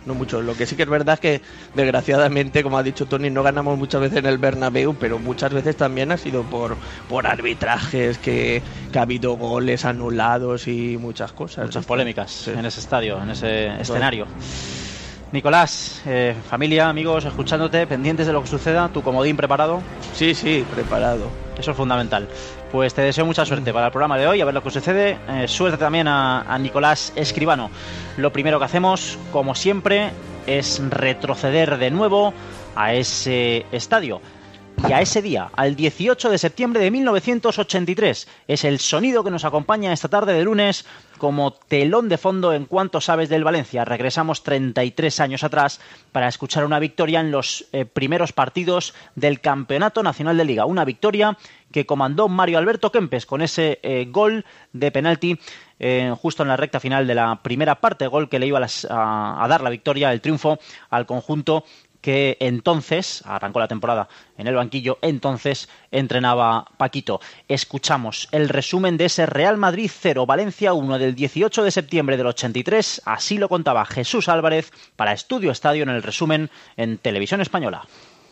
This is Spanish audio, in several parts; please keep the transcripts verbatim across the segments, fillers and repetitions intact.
no mucho. Lo que sí que es verdad es que, desgraciadamente, como ha dicho Tony, no ganamos muchas veces en el Bernabéu, pero muchas veces también ha sido por, por arbitrajes, que, que ha habido goles anulados y muchas cosas. Muchas polémicas sí. en ese estadio, en ese bueno. escenario. Nicolás, eh, familia, amigos, escuchándote, pendientes de lo que suceda, ¿tu comodín preparado? Sí, sí, preparado. Eso es fundamental. Pues te deseo mucha suerte para el programa de hoy, a ver lo que sucede. Eh, suerte también a, a Nicolás Escribano. Lo primero que hacemos, como siempre, es retroceder de nuevo a ese estadio. Y a ese día, al dieciocho de septiembre de mil novecientos ochenta y tres. Es el sonido que nos acompaña esta tarde de lunes como telón de fondo en Cuánto sabes del Valencia. Regresamos treinta y tres años atrás para escuchar una victoria en los eh, primeros partidos del Campeonato Nacional de Liga. Una victoria que comandó Mario Alberto Kempes con ese eh, gol de penalti eh, justo en la recta final de la primera parte. Gol que le iba a, las, a, a dar la victoria, el triunfo al conjunto que entonces, arrancó la temporada en el banquillo, entonces entrenaba Paquito. Escuchamos el resumen de ese Real Madrid cero, Valencia uno del dieciocho de septiembre del ochenta y tres, así lo contaba Jesús Álvarez para Estudio Estadio en el resumen en Televisión Española.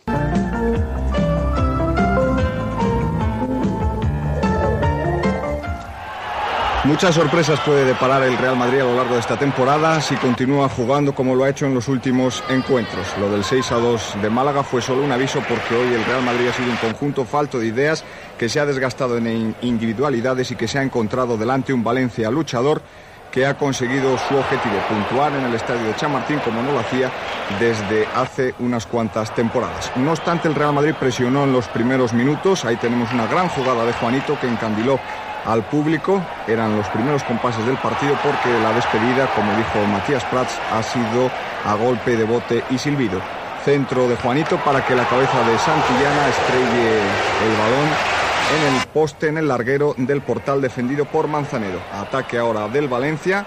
Muchas sorpresas puede deparar el Real Madrid a lo largo de esta temporada si continúa jugando como lo ha hecho en los últimos encuentros. Lo del seis a dos de Málaga fue solo un aviso porque hoy el Real Madrid ha sido un conjunto falto de ideas que se ha desgastado en individualidades y que se ha encontrado delante un Valencia luchador que ha conseguido su objetivo, puntuar en el estadio de Chamartín como no lo hacía desde hace unas cuantas temporadas. No obstante, el Real Madrid presionó en los primeros minutos. Ahí tenemos una gran jugada de Juanito que encandiló al público. Eran los primeros compases del partido porque la despedida, como dijo Matías Prats, ha sido a golpe de bote y silbido. Centro de Juanito para que la cabeza de Santillana estrelle el balón en el poste, en el larguero del portal defendido por Manzanedo. Ataque ahora del Valencia.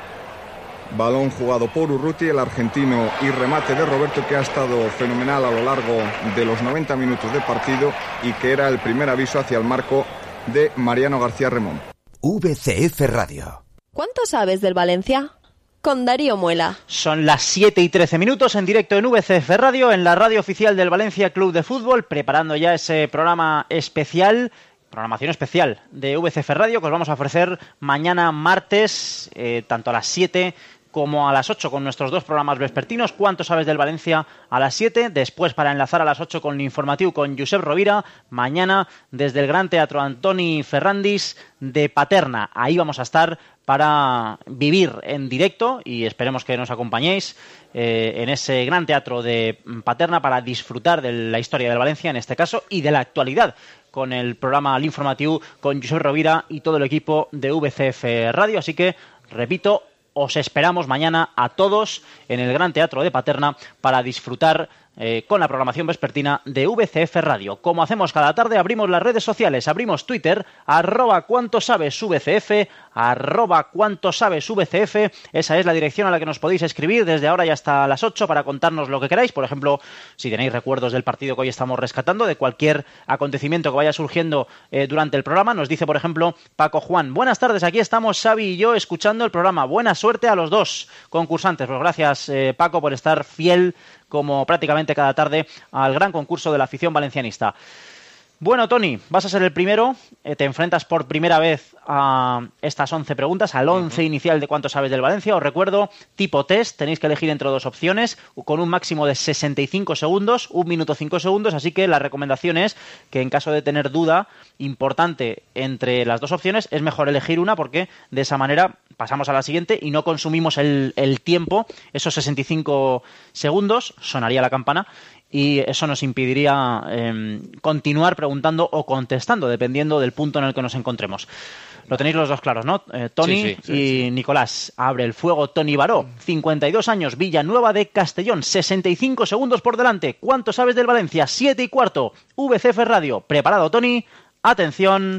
Balón jugado por Urruti, el argentino, y remate de Roberto, que ha estado fenomenal a lo largo de los noventa minutos de partido y que era el primer aviso hacia el marco de Mariano García Remón. V C F Radio. ¿Cuánto sabes del Valencia? Con Darío Muela. Son las siete y trece minutos en directo en V C F Radio, en la radio oficial del Valencia Club de Fútbol, preparando ya ese programa especial, programación especial de V C F Radio que os vamos a ofrecer mañana martes, eh, tanto a las siete como a las ocho con nuestros dos programas vespertinos. ¿Cuánto sabes del Valencia? A las siete, después para enlazar a las ocho con el informativo con Josep Rovira, mañana desde el Gran Teatro Antoni Ferrandis de Paterna. Ahí vamos a estar para vivir en directo y esperemos que nos acompañéis eh, en ese Gran Teatro de Paterna para disfrutar de la historia del Valencia en este caso y de la actualidad con el programa Al Informativo con Josep Rovira y todo el equipo de V C F Radio. Así que, repito, os esperamos mañana a todos en el Gran Teatro de Paterna para disfrutar eh, con la programación vespertina de V C F Radio. Como hacemos cada tarde, abrimos las redes sociales, abrimos Twitter, arroba cuánto sabes VCF, arroba cuánto sabes VCF, esa es la dirección a la que nos podéis escribir desde ahora y hasta las ocho para contarnos lo que queráis. Por ejemplo, si tenéis recuerdos del partido que hoy estamos rescatando, de cualquier acontecimiento que vaya surgiendo eh, durante el programa. Nos dice, por ejemplo, Paco Juan: buenas tardes, aquí estamos Xavi y yo escuchando el programa. Buena suerte a los dos concursantes. Pues gracias, eh, Paco, por estar fiel como prácticamente cada tarde al gran concurso de la afición valencianista. Bueno, Tony, vas a ser el primero. Eh, te enfrentas por primera vez a estas once preguntas, al once uh-huh. inicial de cuánto sabes del Valencia. Os recuerdo, tipo test, tenéis que elegir entre dos opciones, con un máximo de sesenta y cinco segundos, un minuto cinco segundos, así que la recomendación es que en caso de tener duda importante entre las dos opciones, es mejor elegir una porque de esa manera pasamos a la siguiente y no consumimos el, el tiempo, esos sesenta y cinco segundos, sonaría la campana, y eso nos impediría eh, continuar preguntando o contestando, dependiendo del punto en el que nos encontremos. Lo tenéis los dos claros, ¿no? Eh, Tony sí, sí, sí, y sí. Nicolás. Abre el fuego Tony Baró, cincuenta y dos años, Villanueva de Castellón, sesenta y cinco segundos por delante. ¿Cuánto sabes del Valencia? siete y cuarto, V C F Radio. ¿Preparado, Tony? Atención.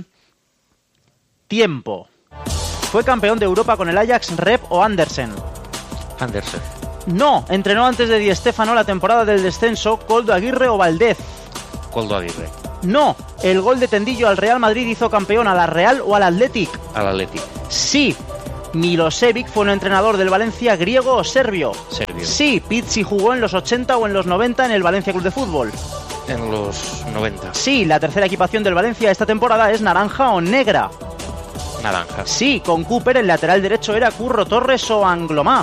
Tiempo. ¿Fue campeón de Europa con el Ajax, Rep o Andersen? Andersen. No, entrenó antes de Di Stéfano la temporada del descenso, Koldo Aguirre o Valdez. Koldo Aguirre. No, el gol de Tendillo al Real Madrid hizo campeón a la Real o al Athletic. Al Athletic. Sí, Milosevic fue un entrenador del Valencia, griego o serbio. Serbio. medio. Sí, Pizzi jugó en los ochenta o en los noventa en el Valencia Club de Fútbol. En los noventa. Sí, la tercera equipación del Valencia esta temporada es naranja o negra. Naranja. Sí, con Cooper el lateral derecho era Curro Torres o Anglomá.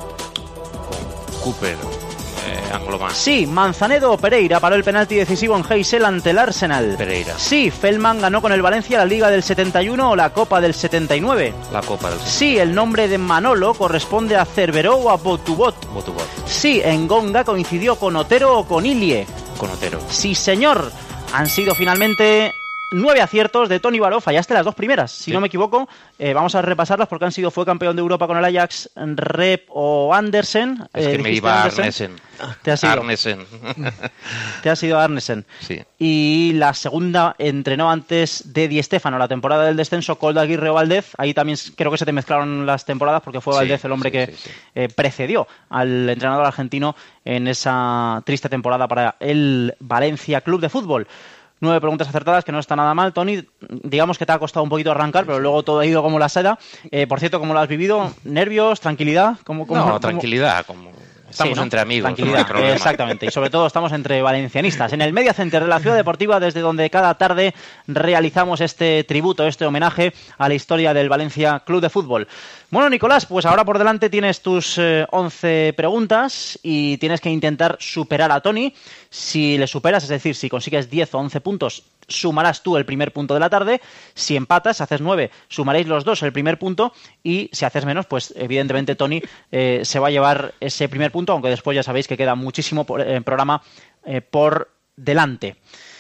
Cooper, eh, Anglomá. Sí, Manzanedo o Pereira paró el penalti decisivo en Heysel ante el Arsenal. Pereira. Sí, Feldman ganó con el Valencia la Liga del setenta y uno o la Copa del setenta y nueve. La Copa del setenta y nueve. Sí, el nombre de Manolo corresponde a Cerveró o a Botubot. Botubot. Sí, Engonga coincidió con Otero o con Ilie. Con Otero. Sí, señor. Han sido finalmente nueve aciertos de Toni Baró. Fallaste las dos primeras, si sí. no me equivoco. Eh, vamos a repasarlas porque han sido fue campeón de Europa con el Ajax, Rep o Andersen. Es eh, que me iba a Arnesen. Te has ido. Arnesen. Te has ido a Arnesen. Sí. Y la segunda entrenó antes de Di Stéfano, la temporada del descenso, Koldo Aguirre o Valdez. Ahí también creo que se te mezclaron las temporadas porque fue Valdez sí, el hombre sí, que sí, sí. Eh, precedió al entrenador argentino en esa triste temporada para el Valencia Club de Fútbol. Nueve preguntas acertadas, que no está nada mal, Toni. Digamos que te ha costado un poquito arrancar, pero luego todo ha ido como la seda. Eh, por cierto, ¿cómo lo has vivido? ¿Nervios? ¿Tranquilidad? ¿Cómo, cómo, no, cómo... tranquilidad, como... Estamos sí, ¿no? entre amigos. Tranquilidad, no exactamente. Y sobre todo estamos entre valencianistas. En el Media Center de la Ciudad Deportiva, desde donde cada tarde realizamos este tributo, este homenaje a la historia del Valencia Club de Fútbol. Bueno, Nicolás, pues ahora por delante tienes tus eh, once preguntas y tienes que intentar superar a Toni. Si le superas, es decir, si consigues diez o once puntos, sumarás tú el primer punto de la tarde. Si empatas, haces nueve, sumaréis los dos el primer punto. Y si haces menos, pues evidentemente Toni eh, se va a llevar ese primer punto, aunque después ya sabéis que queda muchísimo por, eh, programa eh, por delante.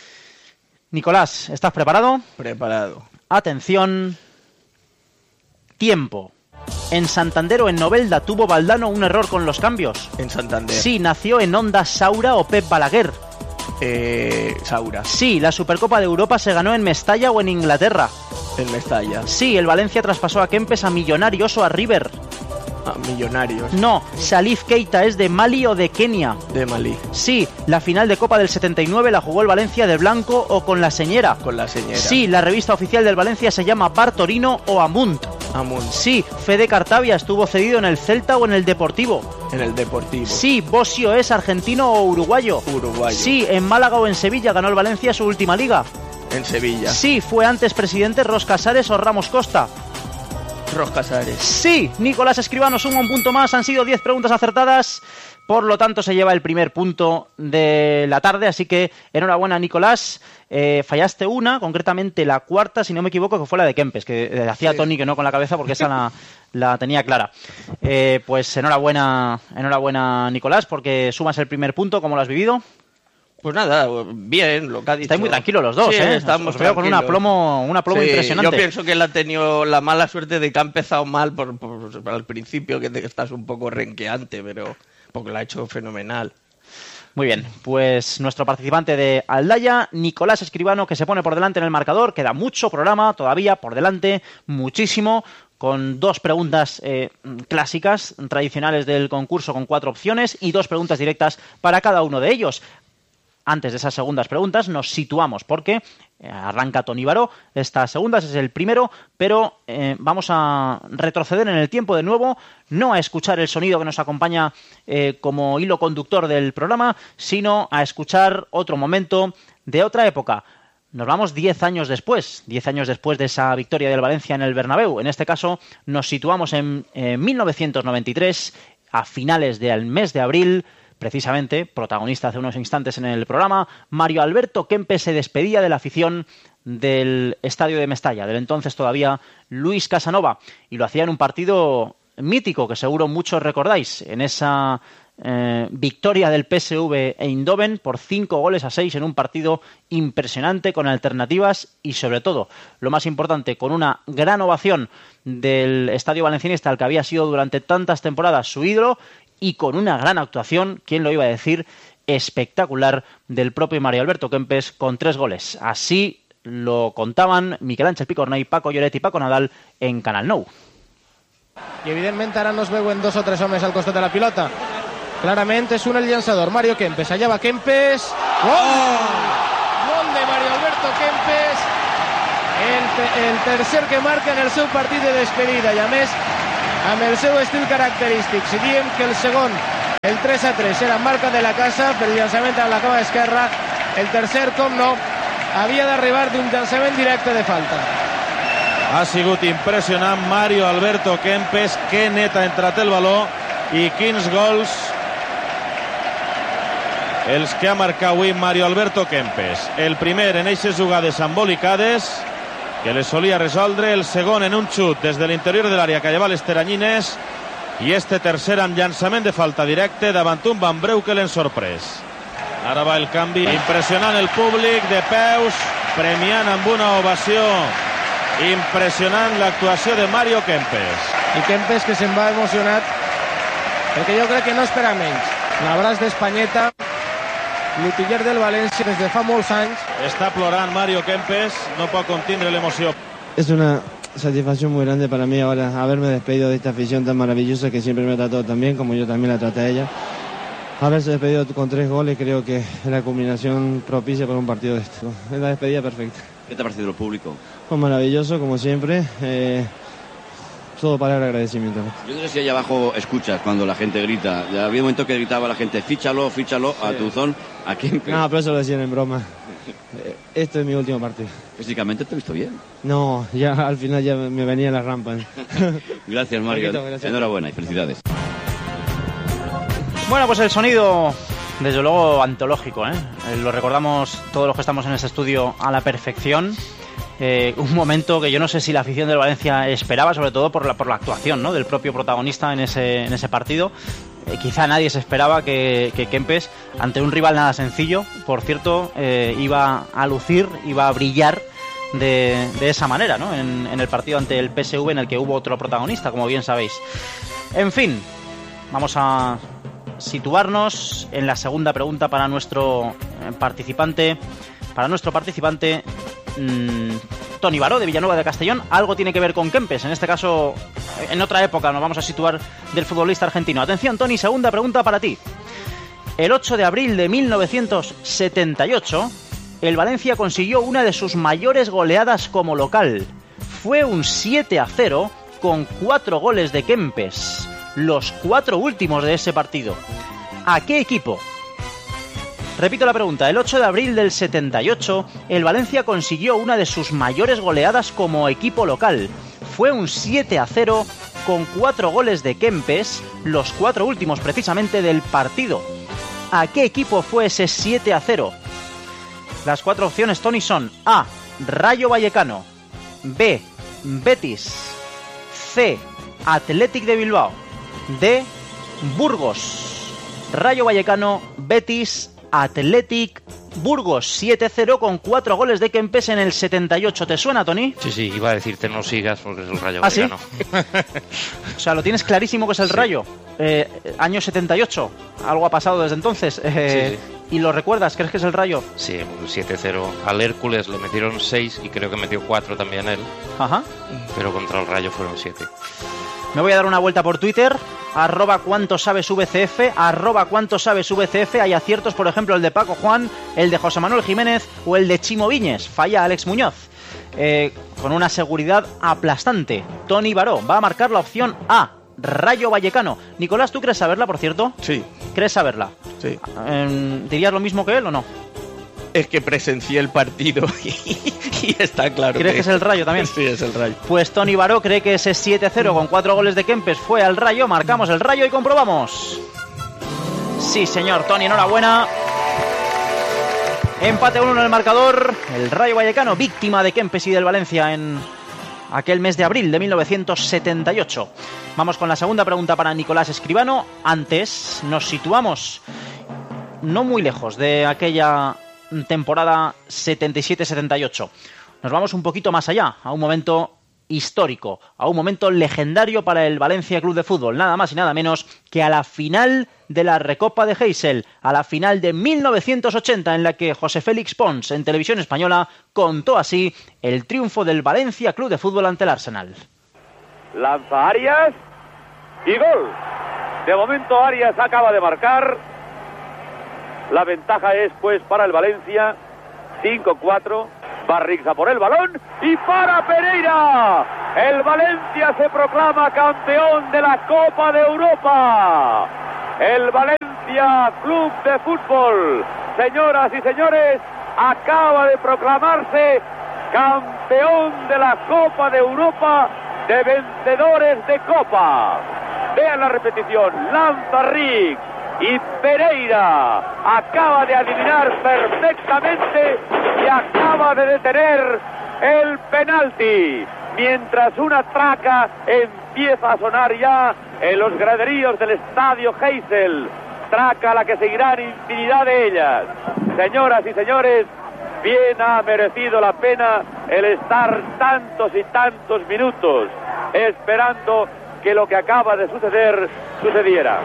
Nicolás, ¿estás preparado? Preparado. Atención. Tiempo. ¿En Santander o en Novelda tuvo Valdano un error con los cambios? En Santander. Sí, ¿nació en Onda Saura o Pep Balaguer? Eh, Saura. Sí, ¿la Supercopa de Europa se ganó en Mestalla o en Inglaterra? En Mestalla. Sí, ¿el Valencia traspasó a Kempes a Millonarios o a River? A Millonarios. No, ¿Salif Keita es de Mali o de Kenia? De Malí. Sí, ¿la final de Copa del setenta y nueve la jugó el Valencia de blanco o con la señera? Con la señera. Sí, ¿la revista oficial del Valencia se llama Bartorino o Amunt? Amunt. Sí, ¿Fede Cartavia estuvo cedido en el Celta o en el Deportivo? En el Deportivo. Sí, ¿Bosio es argentino o uruguayo? Uruguayo. Sí, ¿en Málaga o en Sevilla ganó el Valencia su última liga? En Sevilla. Sí, ¿fue antes presidente Ros Casares o Ramos Costa? Ros Casares. Sí, Nicolás Escribano suma un punto más, han sido diez preguntas acertadas, por lo tanto se lleva el primer punto de la tarde, así que enhorabuena Nicolás, eh, fallaste una, concretamente la cuarta, si no me equivoco, que fue la de Kempes, que eh, hacía sí. Toni que no con la cabeza porque esa la, la tenía clara. Eh, pues enhorabuena, enhorabuena Nicolás, porque sumas el primer punto, ¿cómo lo has vivido? Pues nada, bien, lo que ha dicho. Estáis muy tranquilos los dos, sí, ¿eh? Estamos Os veo con un aplomo, un aplomo sí, impresionante. Yo pienso que él ha tenido la mala suerte de que ha empezado mal por, por, por al principio, que estás un poco renqueante, pero porque lo ha hecho fenomenal. Muy bien, pues nuestro participante de Aldaya, Nicolás Escribano, que se pone por delante en el marcador. Queda mucho programa todavía por delante, muchísimo, con dos preguntas eh, clásicas, tradicionales del concurso, con cuatro opciones y dos preguntas directas para cada uno de ellos. Antes de esas segundas preguntas nos situamos porque eh, arranca Toni Baró. Estas segundas es el primero, pero eh, vamos a retroceder en el tiempo de nuevo, no a escuchar el sonido que nos acompaña eh, como hilo conductor del programa, sino a escuchar otro momento de otra época. Nos vamos diez años después, diez años después de esa victoria del Valencia en el Bernabéu. En este caso nos situamos en eh, mil novecientos noventa y tres, a finales del mes de abril. Precisamente, protagonista hace unos instantes en el programa, Mario Alberto Kempes se despedía de la afición del estadio de Mestalla, del entonces todavía Luis Casanova, y lo hacía en un partido mítico que seguro muchos recordáis, en esa eh, victoria del P S V Eindhoven por cinco goles a seis en un partido impresionante, con alternativas y sobre todo, lo más importante, con una gran ovación del estadio valencianista, al que había sido durante tantas temporadas su ídolo, y con una gran actuación, ¿quién lo iba a decir?, espectacular del propio Mario Alberto Kempes, con tres goles. Así lo contaban Miquel Ángel Picornell, Paco Lloret i Paco Nadal en Canal Nou. I evidentment ara no es veuen dos o tres homes al costat de la pilota. Clarament és un el llançador, Mario Kempes. Allà va Kempes. Gol! Gol de Mario Alberto Kempes. El, el tercer que marca en el seu partit de despedida. I a més, amb el seu estil característic. Si diem que el segon El tres a tres era marca de la casa, però el llançament amb la cama d'esquerra. El tercer, com no, havia d'arribar d'un llançament directe de falta. Ha sigut impressionant Mario Alberto Kempes, que net ha entrat el baló i quins gols els que ha marcat avui Mario Alberto Kempes. El primer en eixes jugades embolicades que les solia resoldre, el segon en un xut des de l'interior de l'àrea que lleva les Teranyines i este tercer amb llançament de falta directe davant un Van Breukelen sorprès. Ara va el canvi, impressionant el públic de peus, premiant amb una ovació impressionant l'actuació de Mario Kempes. I Kempes que se'n va emocionat perquè jo crec que no espera menys. L'abraç d'Espanyeta, l'utiller del València des de fa molts anys. Està plorant Mario Kempes, no pot contindre l'emoció. Es una satisfacción muy grande para mí ahora haberme despedido de esta afición tan maravillosa que siempre me trató tan bien como yo también la traté a ella. Haberse despedido con tres goles creo que es la culminación propicia para un partido de esto. Es la despedida perfecta. ¿Qué te ha parecido el público? Pues maravilloso, como siempre. Eh, todo para el agradecimiento. Yo no sé si allá abajo escuchas cuando la gente grita. Ya había un momento que gritaba la gente, fíchalo, fíchalo, sí. A Tuzón. ¿A quién? No, pero eso lo decían en broma. Esto es mi último partido. Físicamente te he visto bien. No, ya al final ya me venía la rampa. Gracias, Mario. Gracias. Enhorabuena y felicidades. Bueno, pues el sonido, desde luego, antológico, ¿eh? Lo recordamos todos los que estamos en este estudio a la perfección. Eh, un momento que yo no sé si la afición del Valencia esperaba, sobre todo por la, por la actuación, ¿no?, del propio protagonista en ese, en ese partido. Eh, quizá nadie se esperaba que, que Kempes, ante un rival nada sencillo, por cierto, eh, iba a lucir, iba a brillar de, de esa manera, ¿no?, en, en el partido ante el P S V, en el que hubo otro protagonista, como bien sabéis. En fin, vamos a situarnos en la segunda pregunta para nuestro participante. Para nuestro participante, mmm, Toni Baró, de Villanueva de Castellón. Algo tiene que ver con Kempes, en este caso, en otra época nos vamos a situar del futbolista argentino. Atención, Toni, segunda pregunta para ti. El ocho de abril de mil novecientos setenta y ocho, el Valencia consiguió una de sus mayores goleadas como local. Fue un siete a cero con cuatro goles de Kempes, los cuatro últimos de ese partido. ¿A qué equipo? Repito la pregunta. El ocho de abril del setenta y ocho, el Valencia consiguió una de sus mayores goleadas como equipo local. Fue un siete a cero con cuatro goles de Kempes, los cuatro últimos precisamente del partido. ¿A qué equipo fue ese siete a cero? Las cuatro opciones, Toni, son A, Rayo Vallecano, B, Betis, C, Athletic de Bilbao, D, Burgos. Rayo Vallecano, Betis, Athletic, Burgos. Siete cero con cuatro goles de Kempes en el setenta y ocho. ¿Te suena, Toni? Sí, sí, iba a decirte no sigas porque es el Rayo ¿Ah, Vallecano. ¿Sí? O sea, lo tienes clarísimo que es el sí. Rayo. Eh, año setenta y ocho. Algo ha pasado desde entonces. Eh, sí, sí. ¿Y lo recuerdas? ¿Crees que es el Rayo? Sí, siete cero. Al Hércules le metieron seis y creo que metió cuatro también él. Ajá. Pero contra el Rayo fueron siete. Me voy a dar una vuelta por Twitter, arroba cuánto sabes V C F, arroba cuánto sabes V C F. Hay aciertos, por ejemplo, el de Paco Juan, el de José Manuel Jiménez o el de Chimo Viñes. Falla Alex Muñoz. Eh, con una seguridad aplastante. Toni Baró va a marcar la opción A, Rayo Vallecano. Nicolás, ¿tú crees saberla, por cierto? Sí. ¿Crees saberla? Sí. Eh, ¿Dirías lo mismo que él o no? Es que presencié el partido y, y está claro. ¿Crees que, que es el Rayo también? Sí, es el Rayo. Pues Toni Baró cree que ese siete cero con cuatro goles de Kempes fue al Rayo. Marcamos el Rayo y comprobamos. Sí, señor, Toni, enhorabuena. Empate uno en el marcador. El Rayo Vallecano, víctima de Kempes y del Valencia en aquel mes de abril de mil novecientos setenta y ocho. Vamos con la segunda pregunta para Nicolás Escribano. Antes nos situamos no muy lejos de aquella temporada setenta y siete setenta y ocho. Nos vamos un poquito más allá, a un momento histórico, a un momento legendario para el Valencia Club de Fútbol, nada más y nada menos que a la final de la Recopa de Heysel, a la final de mil novecientos ochenta, en la que José Félix Pons, en Televisión Española, contó así el triunfo del Valencia Club de Fútbol ante el Arsenal. Lanza Arias y gol. De momento Arias acaba de marcar. La ventaja es pues para el Valencia, cinco cuatro. Barrixa por el balón y para Pereira. El Valencia se proclama campeón de la Copa de Europa. El Valencia Club de Fútbol, señoras y señores, acaba de proclamarse campeón de la Copa de Europa de vencedores de Copa. Vean la repetición. Lanzarric y Pereira acaba de adivinar perfectamente y acaba de detener el penalti, mientras una traca empieza a sonar ya en los graderíos del estadio Heysel, traca a la que seguirán infinidad de ellas. Señoras y señores, bien ha merecido la pena el estar tantos y tantos minutos esperando que lo que acaba de suceder sucediera.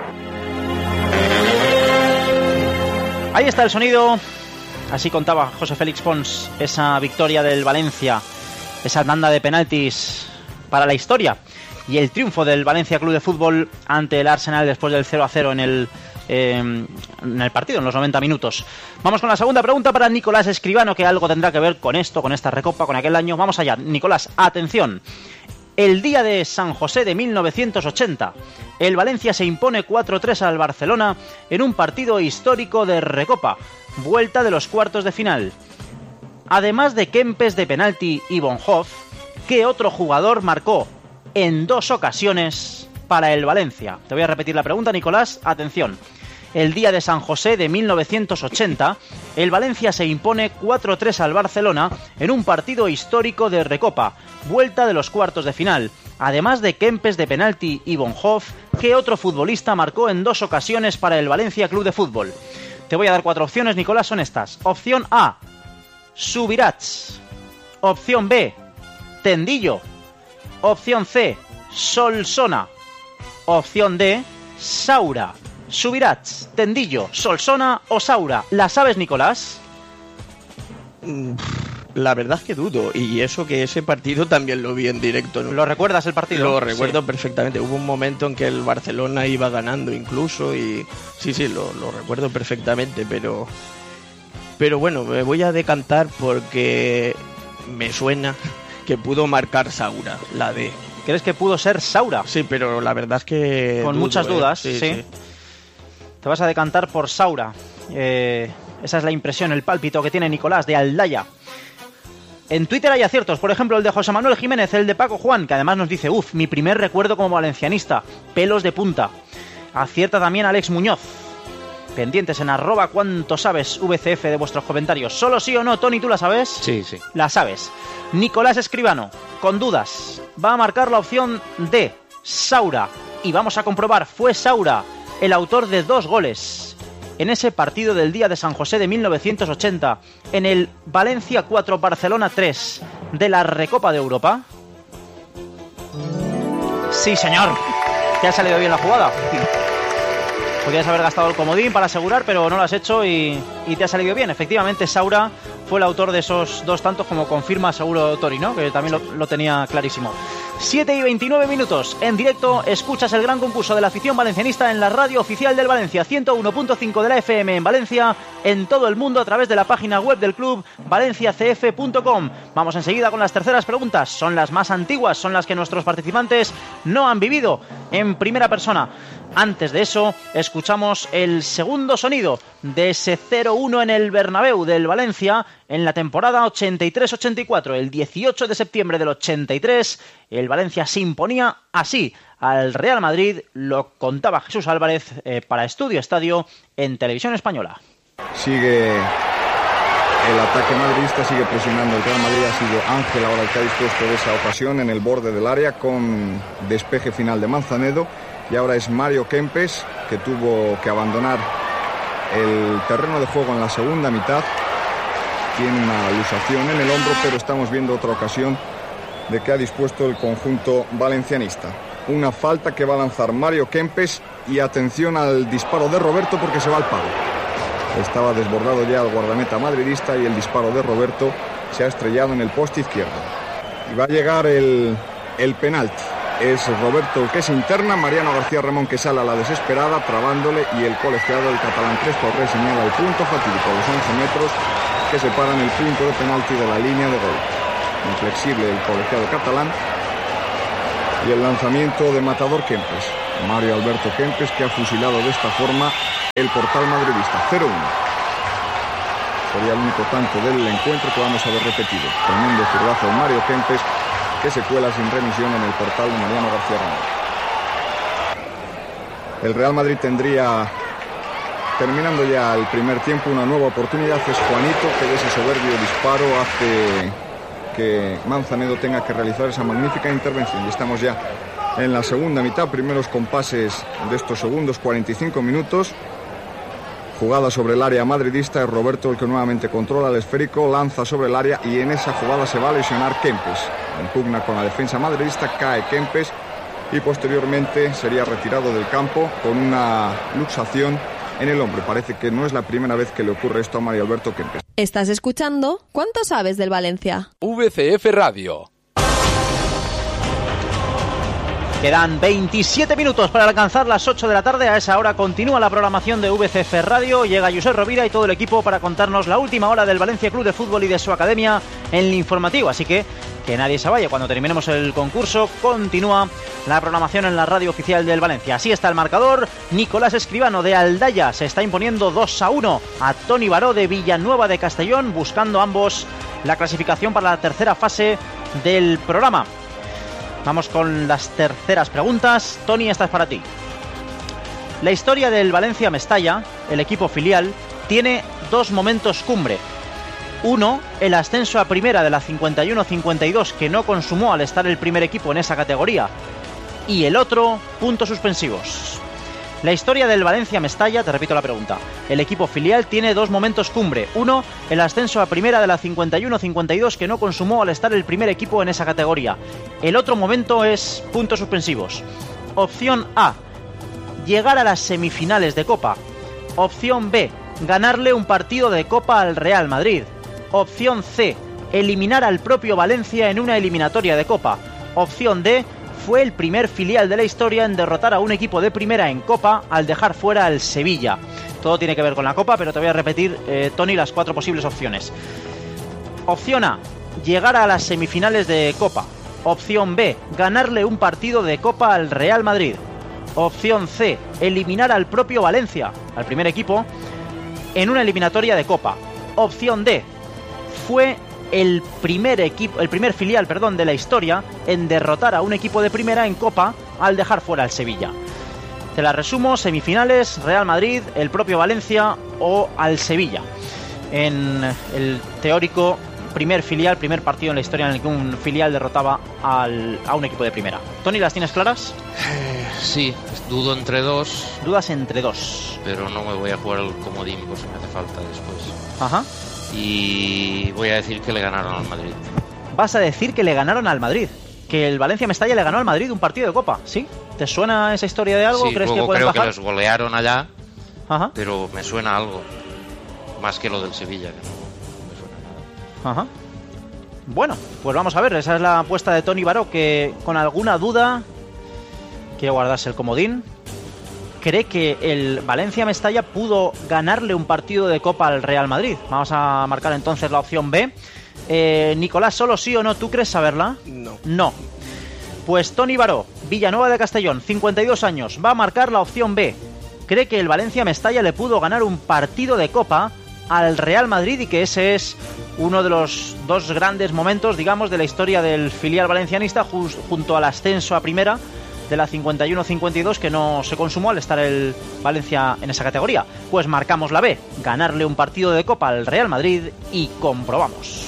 Ahí está el sonido. Así contaba José Félix Pons esa victoria del Valencia, esa tanda de penaltis para la historia y el triunfo del Valencia Club de Fútbol ante el Arsenal después del cero a cero en el, eh, en el partido, en los noventa minutos. Vamos con la segunda pregunta para Nicolás Escribano, que algo tendrá que ver con esto, con esta recopa, con aquel año. Vamos allá, Nicolás, atención. El día de San José de mil novecientos ochenta, el Valencia se impone cuatro tres al Barcelona en un partido histórico de Recopa, vuelta de los cuartos de final. Además de Kempes de penalti y Bonhoff, ¿qué otro jugador marcó en dos ocasiones para el Valencia? Te voy a repetir la pregunta, Nicolás, atención. El día de San José de mil novecientos ochenta, el Valencia se impone cuatro tres al Barcelona en un partido histórico de Recopa, vuelta de los cuartos de final. Además de Kempes de penalti y Bonhoff, ¿qué otro futbolista marcó en dos ocasiones para el Valencia Club de Fútbol? Te voy a dar cuatro opciones, Nicolás, son estas. Opción A, Subirats. Opción B, Tendillo. Opción C, Solsona. Opción D, Saura. Subirats, Tendillo, Solsona o Saura. ¿La sabes, Nicolás? La verdad es que dudo, y eso que ese partido también lo vi en directo, ¿no? ¿Lo recuerdas el partido? Lo recuerdo sí. perfectamente. Hubo un momento en que el Barcelona iba ganando incluso y sí, sí, lo, lo recuerdo perfectamente, pero pero bueno, me voy a decantar porque me suena que pudo marcar Saura, la D. ¿Crees que pudo ser Saura? Sí, pero la verdad es que con dudo, muchas dudas, ¿eh? sí, sí. sí. Te vas a decantar por Saura. Eh, esa es la impresión, el pálpito que tiene Nicolás de Aldaya. En Twitter hay aciertos, por ejemplo el de José Manuel Jiménez, el de Paco Juan, que además nos dice, uff, mi primer recuerdo como valencianista, pelos de punta. Acierta también Alex Muñoz. Pendientes en arroba cuánto sabes V C F de vuestros comentarios. ¿Solo sí o no, Tony, tú la sabes? Sí, sí. La sabes. Nicolás Escribano, con dudas, va a marcar la opción D, Saura. Y vamos a comprobar, fue Saura el autor de dos goles en ese partido del día de San José de mil novecientos ochenta, en el Valencia cuatro, Barcelona tres de la Recopa de Europa. Sí, señor. ¿Te ha salido bien la jugada? Podrías haber gastado el comodín para asegurar, pero no lo has hecho y, y te ha salido bien. Efectivamente, Saura fue el autor de esos dos tantos, como confirma seguro Tori, ¿no? Que también lo, lo tenía clarísimo. siete y veintinueve minutos. En directo escuchas el gran concurso de la afición valencianista en la radio oficial del Valencia, ciento uno punto cinco de la F M en Valencia, en todo el mundo a través de la página web del club, valencia c f punto com. Vamos enseguida con las terceras preguntas. Son las más antiguas, son las que nuestros participantes no han vivido en primera persona. Antes de eso, escuchamos el segundo sonido de ese cero uno en el Bernabéu del Valencia en la temporada ochenta y tres ochenta y cuatro. El dieciocho de septiembre del ochenta y tres, el Valencia se imponía así al Real Madrid. Lo contaba Jesús Álvarez eh, para Estudio Estadio en Televisión Española. Sigue el ataque madridista, sigue presionando el Real Madrid. Ha sido Ángel ahora el que ha dispuesto de esa ocasión en el borde del área con despeje final de Manzanedo. Y ahora es Mario Kempes, que tuvo que abandonar el terreno de juego en la segunda mitad. Tiene una luxación en el hombro, pero estamos viendo otra ocasión de que ha dispuesto el conjunto valencianista. Una falta que va a lanzar Mario Kempes y atención al disparo de Roberto porque se va al palo. Estaba desbordado ya el guardameta madridista y el disparo de Roberto se ha estrellado en el poste izquierdo. Y va a llegar el, el penalti. Es Roberto el que se interna, Mariano García Ramón que sale a la desesperada, trabándole, y el colegiado, el catalán Crespo Torres, señala el punto fatídico, los once metros que separan el punto de penalti de la línea de gol. Inflexible el colegiado catalán. Y el lanzamiento de matador Kempes. Mario Alberto Kempes, que ha fusilado de esta forma el portal madridista. cero uno. Sería el único tanto del encuentro que vamos a ver repetido. Tremendo zurdazo de Mario Kempes, que se cuela sin remisión en el portal de Mariano García Ramón. El Real Madrid tendría, terminando ya el primer tiempo, una nueva oportunidad. Es Juanito, que de ese soberbio disparo hace que Manzanedo tenga que realizar esa magnífica intervención. Y estamos ya en la segunda mitad, primeros compases de estos segundos cuarenta y cinco minutos. Jugada sobre el área madridista, es Roberto el que nuevamente controla el esférico, lanza sobre el área y en esa jugada se va a lesionar Kempes. En pugna con la defensa madridista, cae Kempes y posteriormente sería retirado del campo con una luxación en el hombro. Parece que no es la primera vez que le ocurre esto a Mario Alberto Kempes. ¿Estás escuchando? ¿Cuánto sabes del Valencia? V C F Radio. Quedan veintisiete minutos para alcanzar las ocho de la tarde. A esa hora continúa la programación de V C F Radio. Llega Josep Rovira y todo el equipo para contarnos la última hora del Valencia Club de Fútbol y de su academia en el informativo. Así que que nadie se vaya. Cuando terminemos el concurso, continúa la programación en la radio oficial del Valencia. Así está el marcador. Nicolás Escribano de Aldaya se está imponiendo dos a uno a Toni Baró de Villanueva de Castellón, buscando ambos la clasificación para la tercera fase del programa. Vamos con las terceras preguntas. Toni, esta es para ti. La historia del Valencia Mestalla, el equipo filial, tiene dos momentos cumbre. Uno, el ascenso a primera de la cincuenta y uno cincuenta y dos, que no consumó al estar el primer equipo en esa categoría. Y el otro, puntos suspensivos. La historia del Valencia Mestalla, te repito la pregunta. El equipo filial tiene dos momentos cumbre. Uno, el ascenso a primera de la cincuenta y uno cincuenta y dos, que no consumó al estar el primer equipo en esa categoría. El otro momento es puntos suspensivos. Opción A, llegar a las semifinales de Copa. Opción B, ganarle un partido de Copa al Real Madrid. Opción C, eliminar al propio Valencia en una eliminatoria de Copa. Opción D, fue el primer filial de la historia en derrotar a un equipo de primera en Copa al dejar fuera al Sevilla. Todo tiene que ver con la Copa, pero te voy a repetir, eh, Toni, las cuatro posibles opciones. Opción A, llegar a las semifinales de Copa. Opción B, ganarle un partido de Copa al Real Madrid. Opción C, eliminar al propio Valencia, al primer equipo, en una eliminatoria de Copa. Opción D, fue el primer equipo, el primer filial, perdón, de la historia en derrotar a un equipo de primera en Copa al dejar fuera al Sevilla. Te la resumo: semifinales, Real Madrid, el propio Valencia o al Sevilla. En el teórico primer filial, primer partido en la historia en el que un filial derrotaba al, a un equipo de primera. Toni, ¿las tienes claras? Eh, sí, dudo entre dos. Dudas entre dos. Pero no me voy a jugar al comodín por si me hace falta después. Ajá. Y voy a decir que le ganaron al Madrid. Vas a decir que le ganaron al Madrid. Que el Valencia Mestalla le ganó al Madrid un partido de Copa, ¿sí? ¿Te suena esa historia de algo? Sí, ¿Crees luego que pueden creo bajar? que los golearon allá. Ajá. Pero me suena algo. Más que lo del Sevilla, que no me suena nada. Ajá. Bueno, pues vamos a ver. Esa es la apuesta de Toni Baró, que con alguna duda quiere guardarse el comodín. Cree que el Valencia Mestalla pudo ganarle un partido de Copa al Real Madrid. Vamos a marcar entonces la opción B. Eh, Nicolás, ¿solo sí o no? ¿Tú crees saberla? No. No. Pues Toni Baró, Villanueva de Castellón, cincuenta y dos años, va a marcar la opción B. Cree que el Valencia Mestalla le pudo ganar un partido de Copa al Real Madrid y que ese es uno de los dos grandes momentos, digamos, de la historia del filial valencianista, just, junto al ascenso a primera de la cincuenta y uno cincuenta y dos, que no se consumó al estar el Valencia en esa categoría. Pues marcamos la B, ganarle un partido de Copa al Real Madrid, y comprobamos.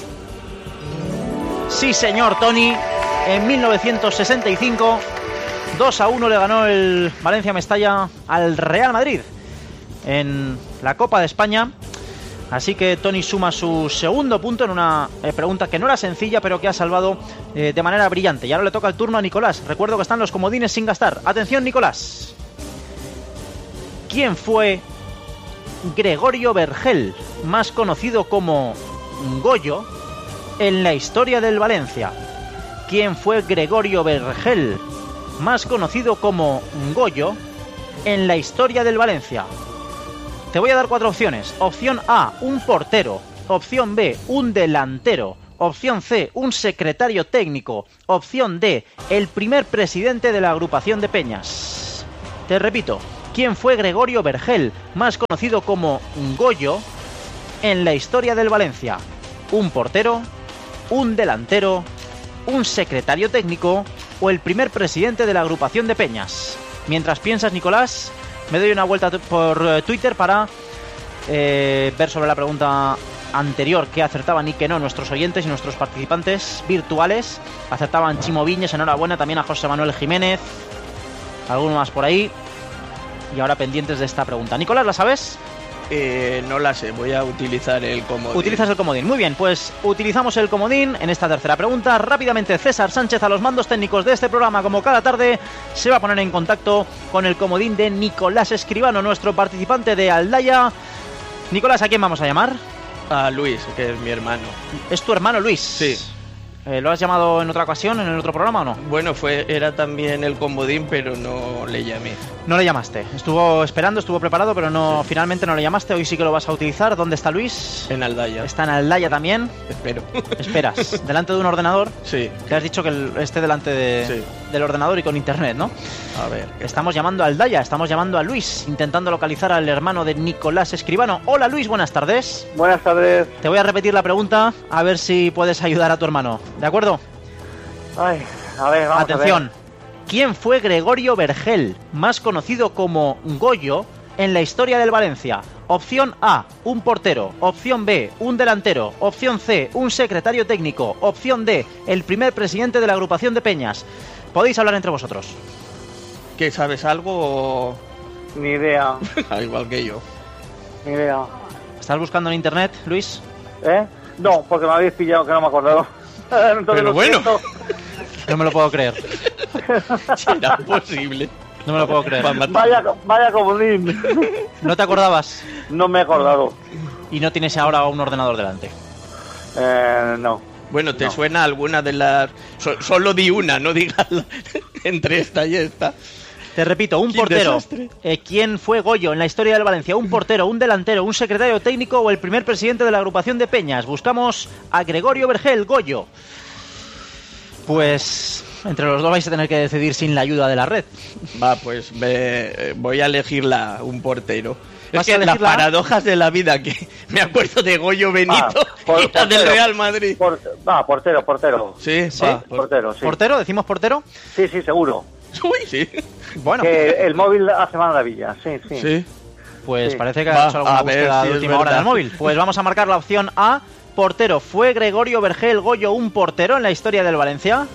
Sí, señor, Toni, en mil novecientos sesenta y cinco, dos a uno le ganó el Valencia Mestalla al Real Madrid en la Copa de España. Así que Toni suma su segundo punto en una eh, pregunta que no era sencilla, pero que ha salvado eh, de manera brillante. Y ahora le toca el turno a Nicolás. Recuerdo que están los comodines sin gastar. Atención, Nicolás. ¿Quién fue Gregorio Vergel, más conocido como Goyo, en la historia del Valencia? ¿Quién fue Gregorio Vergel, más conocido como Goyo, en la historia del Valencia? Te voy a dar cuatro opciones. Opción A, un portero. Opción B, un delantero. Opción C, un secretario técnico. Opción D, el primer presidente de la agrupación de peñas. Te repito, ¿quién fue Gregorio Vergel, más conocido como Goyo, en la historia del Valencia? ¿Un portero, un delantero, un secretario técnico o el primer presidente de la agrupación de peñas? Mientras piensas, Nicolás, me doy una vuelta por Twitter para eh, ver sobre la pregunta anterior que acertaban y que no nuestros oyentes y nuestros participantes virtuales. Acertaban Chimo Viñes, enhorabuena, también a José Manuel Jiménez, alguno más por ahí. Y ahora pendientes de esta pregunta. Nicolás, ¿la sabes? Eh, no la sé, voy a utilizar el comodín. Utilizas el comodín, muy bien, pues utilizamos el comodín en esta tercera pregunta. Rápidamente César Sánchez, a los mandos técnicos de este programa, como cada tarde, se va a poner en contacto con el comodín de Nicolás Escribano, nuestro participante de Aldaya. Nicolás, ¿a quién vamos a llamar? A Luis, que es mi hermano. ¿Es tu hermano Luis? Sí. Eh, ¿Lo has llamado en otra ocasión, en el otro programa o no? Bueno, fue era también el comodín, pero no le llamé. No le llamaste. Estuvo esperando, estuvo preparado, pero no sí. Finalmente no le llamaste. Hoy sí que lo vas a utilizar. ¿Dónde está Luis? En Aldaya. ¿Está en Aldaya también? Espero. ¿Esperas? ¿Delante de un ordenador? Sí. Te has dicho que el, esté delante de, sí. del ordenador y con internet, ¿no? A ver. Estamos llamando a Aldaya, estamos llamando a Luis, intentando localizar al hermano de Nicolás Escribano. Hola Luis, buenas tardes. Buenas tardes. Te voy a repetir la pregunta, a ver si puedes ayudar a tu hermano. ¿De acuerdo? Ay, a ver, vamos Atención. a ver. ¿Quién fue Gregorio Vergel, más conocido como Goyo, en la historia del Valencia? Opción A, un portero. Opción B, un delantero. Opción C, un secretario técnico. Opción D, el primer presidente de la agrupación de peñas. Podéis hablar entre vosotros. ¿Qué, sabes algo o...? Ni idea. Igual que yo. Ni idea. ¿Estás buscando en internet, Luis? ¿Eh? No, porque me habéis pillado que no me acordaba. Pero bueno. Siento. No me lo puedo creer. ¿Será posible? No me lo puedo creer. Vaya, vaya comodín. ¿No te acordabas? No me he acordado. ¿Y no tienes ahora un ordenador delante? Eh, no. Bueno, ¿te no. suena alguna de las...? So, solo di una, no digas la... entre esta y esta. Te repito, un portero. Eh, ¿Quién fue Goyo en la historia del Valencia? ¿Un portero, un delantero, un secretario técnico o el primer presidente de la agrupación de peñas? Buscamos a Gregorio Vergel, Goyo. Pues entre los dos vais a tener que decidir sin la ayuda de la red. Va, pues me, voy a elegir la, un portero. Es que las la... paradojas de la vida, que me acuerdo de Goyo Benito ah, por, y la del Real Madrid. Por, ah, portero, portero. Sí, sí. Ah, portero, sí. ¿Portero? ¿Decimos portero? Sí, sí, seguro. Uy, sí. Bueno. Que el móvil hace maravillas, sí, sí. Sí. Pues sí. parece que Va, ha hecho alguna a ver, búsqueda si de es última hora verdad. en el móvil. Pues vamos a marcar la opción A, portero. ¿Fue Gregorio Vergel Goyo un portero en la historia del Valencia?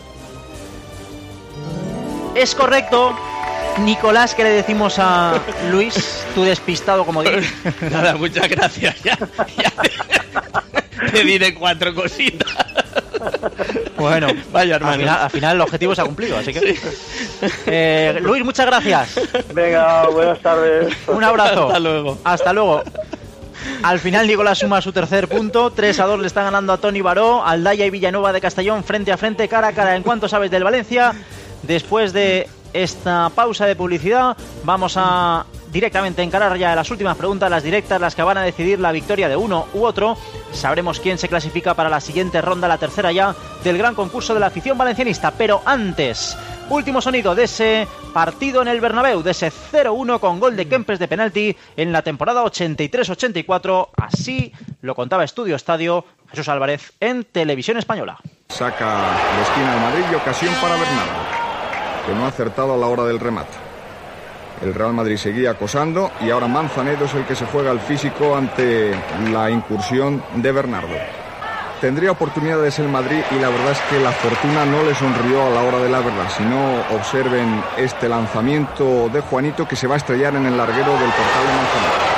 Es correcto. Nicolás, ¿qué le decimos a Luis? Tú despistado como dices. Nada, muchas gracias. Ya, ya te, te diré cuatro cositas. Bueno, vaya hermano. Al final, al final el objetivo se ha cumplido, así que. Sí. Eh, Luis, muchas gracias. Venga, buenas tardes. Un abrazo. Hasta luego. Hasta luego. Al final Nicolás suma su tercer punto. tres a dos le está ganando a Tony Baró. Aldaya y Villanueva de Castellón frente a frente, cara a cara. ¿En cuánto sabes del Valencia? Después de esta pausa de publicidad, vamos a directamente encarar ya las últimas preguntas, las directas, las que van a decidir la victoria de uno u otro. Sabremos quién se clasifica para la siguiente ronda, la tercera ya, del gran concurso de la afición valencianista. Pero antes, último sonido de ese partido en el Bernabéu, de ese cero uno con gol de Kempes de penalti en la temporada ochenta y tres ochenta y cuatro. Así lo contaba Estudio Estadio Jesús Álvarez en Televisión Española. Saca de esquina al Madrid y ocasión para Bernardo, que no ha acertado a la hora del remate. El Real Madrid seguía acosando y ahora Manzanedo es el que se juega al físico ante la incursión de Bernardo. Tendría oportunidades el Madrid y la verdad es que la fortuna no le sonrió a la hora de la verdad. Si no, observen este lanzamiento de Juanito, que se va a estrellar en el larguero del portal de Manzanedo.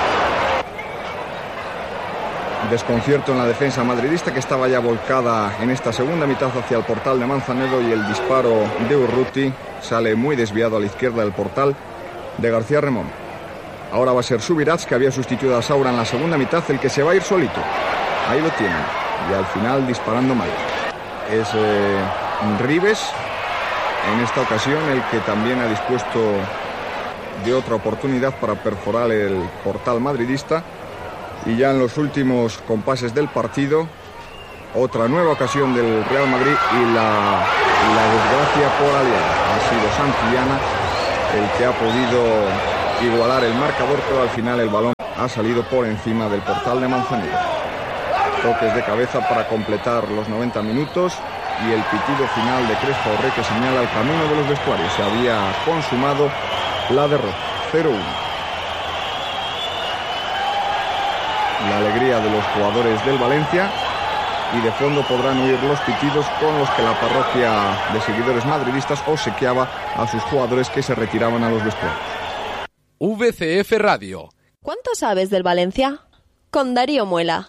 Desconcierto en la defensa madridista, que estaba ya volcada en esta segunda mitad hacia el portal de Manzanedo, y el disparo de Urruti sale muy desviado a la izquierda del portal de García Remón. Ahora va a ser Subirats, que había sustituido a Saura en la segunda mitad, el que se va a ir solito. Ahí lo tienen, y al final disparando mal. Es eh, Ribes, en esta ocasión, el que también ha dispuesto de otra oportunidad para perforar el portal madridista. Y ya en los últimos compases del partido, Otra nueva ocasión del Real Madrid y la, la desgracia por aliada. Ha sido Santillana el que ha podido igualar el marcador, pero al final el balón ha salido por encima del portal de Manzanillo. Toques de cabeza para completar los noventa minutos y el pitido final de Crespo Rey que señala el camino de los vestuarios. Se había consumado la derrota. cero uno. La alegría de los jugadores del Valencia, y de fondo podrán oír los pitidos con los que la parroquia de seguidores madridistas obsequiaba a sus jugadores que se retiraban a los vestuarios. V C F Radio. ¿Cuánto sabes del Valencia? Con Darío Muela.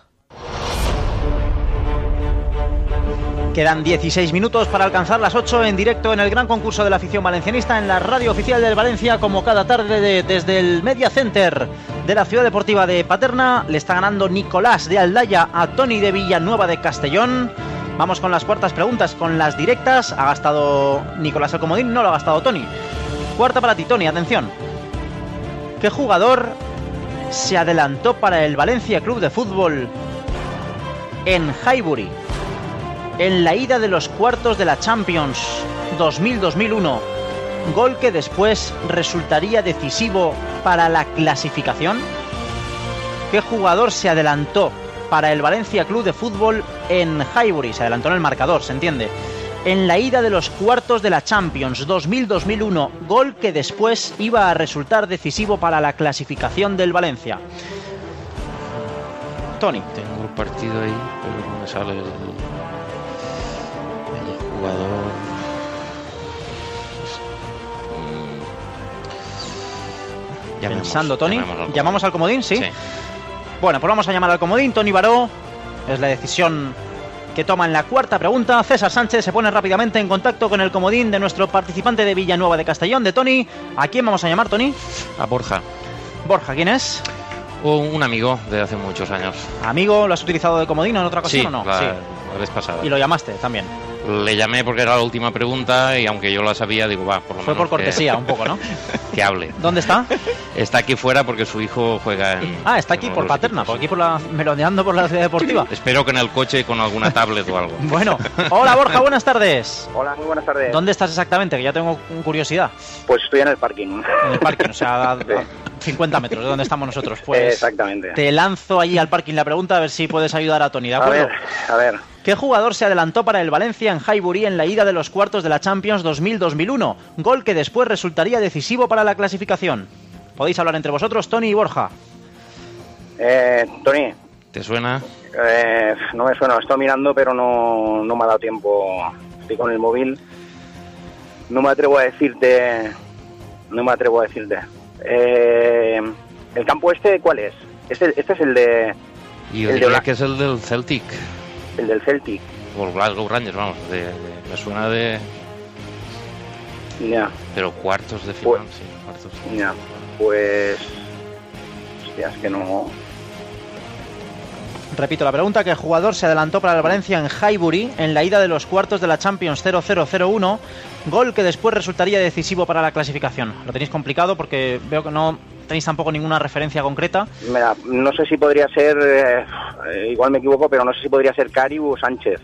Quedan dieciséis minutos para alcanzar las ocho en directo en el gran concurso de la afición valencianista en la radio oficial del Valencia, como cada tarde de, desde el Media Center de la Ciudad Deportiva de Paterna. Le está ganando Nicolás de Aldaya a Tony de Villanueva de Castellón. Vamos con las cuartas preguntas, con las directas. Ha gastado Nicolás el comodín, no lo ha gastado Tony. Cuarta para ti, Tony, atención. ¿Qué jugador se adelantó para el Valencia Club de Fútbol en Highbury en la ida de los cuartos de la Champions dos mil dos mil uno, gol que después resultaría decisivo para la clasificación? ¿Qué jugador se adelantó para el Valencia Club de Fútbol en Highbury? Se adelantó en el marcador, se entiende. En la ida de los cuartos de la Champions dos mil dos mil uno, gol que después iba a resultar decisivo para la clasificación del Valencia. Tony. Tengo el partido ahí, pero no me sale el... jugador. Llamemos, Pensando, Tony. Llamamos al, ¿Llamamos al comodín? ¿Sí? Sí. Bueno, pues vamos a llamar al comodín. Tony Baró. Es la decisión que toma en la cuarta pregunta. César Sánchez se pone rápidamente en contacto con el comodín de nuestro participante de Villanueva de Castellón, de Tony. ¿A quién vamos a llamar, Tony? A Borja. Borja, ¿quién es? Un amigo de hace muchos años. ¿Amigo? ¿Lo has utilizado de comodín en otra ocasión sí, o no? La, sí, la vez pasada. ¿Y lo llamaste también? Le llamé porque era la última pregunta y aunque yo la sabía, digo, va, por lo Fue menos por cortesía, que, un poco, ¿no? Que hable. ¿Dónde está? Está aquí fuera porque su hijo juega en... Ah, está aquí por Paterna, equipos, por aquí por la, merodeando por la ciudad deportiva. Espero que en el coche con alguna tablet o algo. Bueno, hola Borja, buenas tardes. Hola, muy buenas tardes. ¿Dónde estás exactamente? Que ya tengo curiosidad. Pues estoy en el parking. En el parking, o sea, a, sí. a cincuenta metros de donde estamos nosotros. Pues exactamente. Te lanzo allí al parking la pregunta a ver si puedes ayudar a Tony, ¿de acuerdo? A ver, a ver. ¿Qué jugador se adelantó para el Valencia en Highbury en la ida de los cuartos de la Champions dos mil dos mil uno? Gol que después resultaría decisivo para la clasificación. Podéis hablar entre vosotros, Tony y Borja. Eh, Tony. ¿Te suena? Eh, no me suena, estoy mirando, pero no, no me ha dado tiempo. Estoy con el móvil. No me atrevo a decirte. No me atrevo a decirte. Eh, ¿El campo este cuál es? Este, este es el de... Y yo diría que es el del Celtic. El del Celtic. O el Glasgow Rangers, vamos. De, de, me suena de... Ya. Yeah. Pero cuartos de final, pues, sí. Cuartos de final. Ya. Yeah. Pues... Hostia, es que no... Repito la pregunta. ¿Qué jugador se adelantó para el Valencia en Highbury en la ida de los cuartos de la Champions cero cero cero uno? Gol que después resultaría decisivo para la clasificación. Lo tenéis complicado porque veo que no tenéis tampoco ninguna referencia concreta. Mira, no sé si podría ser, eh, igual me equivoco, pero no sé si podría ser Cari o Sánchez.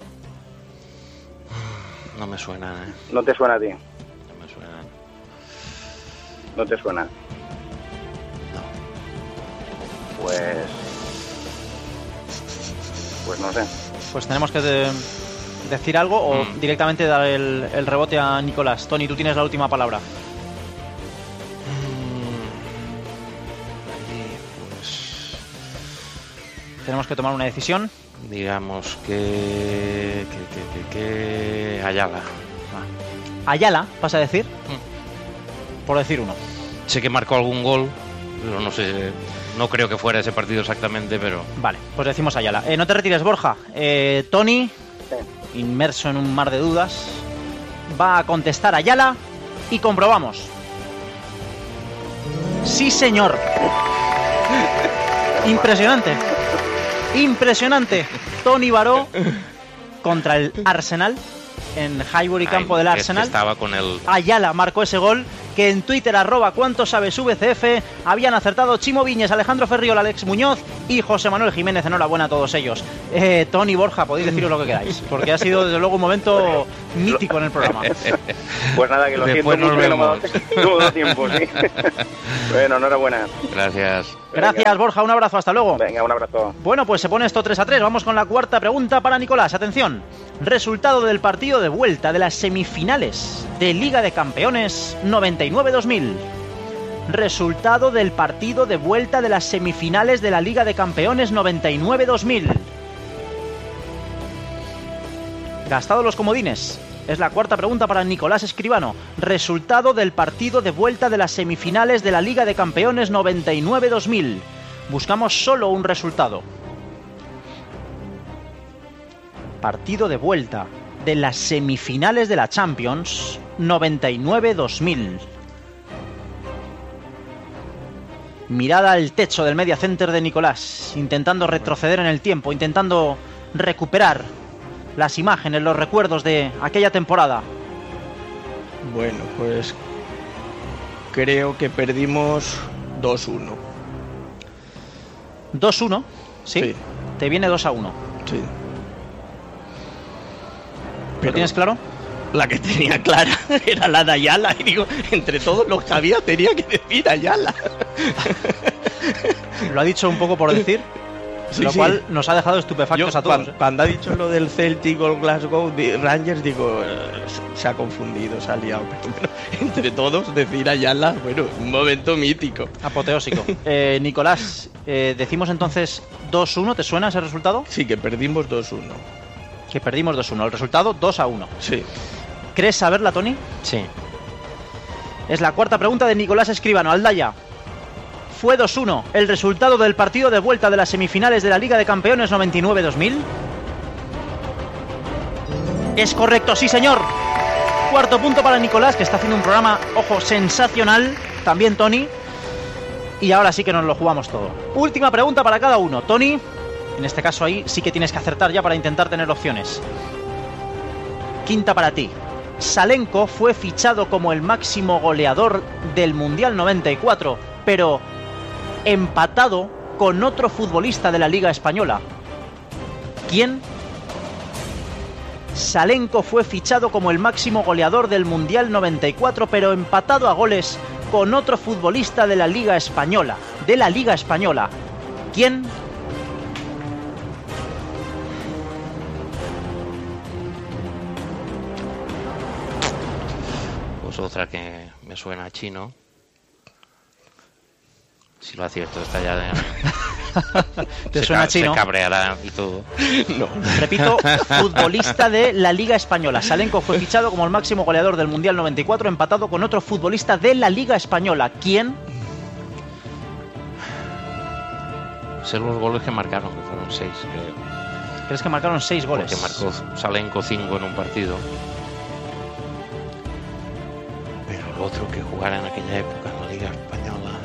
No me suena, ¿eh? ¿No te suena a ti? No me suena. ¿No te suena? No. Pues... Pues no sé. Pues tenemos que de, decir algo o mm. directamente dar el, el rebote a Nicolás. Tony, tú tienes la última palabra. Tenemos que tomar una decisión. Digamos que... que, que, que, que Ayala. Ah. Ayala, ¿vas a decir? Mm. Por decir uno. Sé que marcó algún gol, pero no sé... No creo que fuera ese partido exactamente, pero... Vale, pues decimos Ayala. Eh, no te retires, Borja. Eh, Tony, sí. Inmerso en un mar de dudas, va a contestar Ayala y comprobamos. Sí, señor. Impresionante. Impresionante. Tony Baró contra el Arsenal en Highbury, campo del Arsenal. Estaba con el... Ayala marcó ese gol que en Twitter, arroba cuánto sabes V C F, habían acertado Chimo Viñes, Alejandro Ferriol, Alex Muñoz y José Manuel Jiménez. Enhorabuena a todos ellos. Eh, Tony, Borja, podéis deciros lo que queráis, porque ha sido desde luego un momento mítico en el programa. Pues nada, que lo Después siento nos mucho que no me ha vemos. dado- no me ha dado tiempo, sí. Bueno, enhorabuena. Gracias. Gracias, Borja, un abrazo, hasta luego. Venga, un abrazo. Bueno, pues se pone esto tres a tres. Vamos con la cuarta pregunta para Nicolás. Atención. Resultado del partido de vuelta de las semifinales de Liga de Campeones noventa y nueve dos mil. Resultado del partido de vuelta de las semifinales de la Liga de Campeones noventa y nueve dos mil. Gastado los comodines. Es la cuarta pregunta para Nicolás Escribano. Resultado del partido de vuelta de las semifinales de la Liga de Campeones noventa y nueve dos mil. Buscamos solo un resultado. Partido de vuelta de las semifinales de la Champions noventa y nueve dos mil. Mirada al techo del media center de Nicolás, intentando retroceder en el tiempo, intentando recuperar las imágenes, los recuerdos de aquella temporada. Bueno, pues creo que perdimos dos uno. dos uno, ¿sí? Sí. Te viene dos a uno. Sí. ¿Lo tienes claro? La que tenía clara era la de Ayala. Y digo, entre todos los que había tenía que decir Ayala. Lo ha dicho un poco por decir, Sí, lo sí. cual nos ha dejado estupefactos Yo, a todos. cuando, cuando ha dicho lo del Celtic o el Glasgow de Rangers, digo, eh, se ha confundido, se ha liado. Pero bueno, entre todos decir Ayala, bueno, un momento mítico. Apoteósico. Eh, Nicolás, eh, decimos entonces dos uno, ¿te suena ese resultado? Sí, que perdimos dos uno. Que perdimos dos uno, el resultado dos a uno. Sí. ¿Crees saberla, Tony? Sí. Es la cuarta pregunta de Nicolás Escribano. Aldaya. ¿Fue dos uno el resultado del partido de vuelta de las semifinales de la Liga de Campeones noventa y nueve dos mil? Es correcto, sí señor. Cuarto punto para Nicolás, que está haciendo un programa, ojo, sensacional. También Tony. Y ahora sí que nos lo jugamos todo. Última pregunta para cada uno. Tony, en este caso ahí sí que tienes que acertar ya para intentar tener opciones. Quinta para ti. Salenko fue fichado como el máximo goleador del Mundial noventa y cuatro, pero empatado con otro futbolista de la Liga Española. ¿Quién? Salenko fue fichado como el máximo goleador del Mundial noventa y cuatro, pero empatado a goles con otro futbolista de la Liga Española. De la Liga Española. ¿Quién? Pues otra que me suena a chino. Si lo acierto, está ya de... ¿Te se suena ca- chino? Se cabreará y todo. No. Repito, futbolista de la Liga Española. Salenko fue fichado como el máximo goleador del Mundial noventa y cuatro, empatado con otro futbolista de la Liga Española. ¿Quién? Sé los goles que marcaron, que fueron seis, creo. ¿Crees que marcaron seis goles? Porque marcó Salenko cinco en un partido. Pero el otro que jugara en aquella época en la Liga Española...